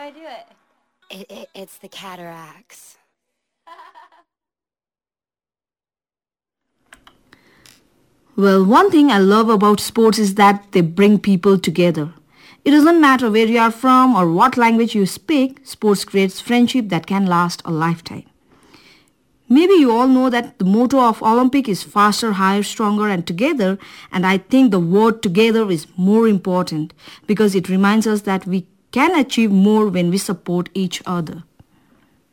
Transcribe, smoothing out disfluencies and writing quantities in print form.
I do it? It's the cataracts. Well, one thing I love about sports is that they bring people together. It doesn't matter where you are from or what language you speak, sports creates friendship that can last a lifetime. Maybe you all know that the motto of Olympic is faster, higher, stronger and together, and I think the word together is more important because it reminds us that we can achieve more when we support each other.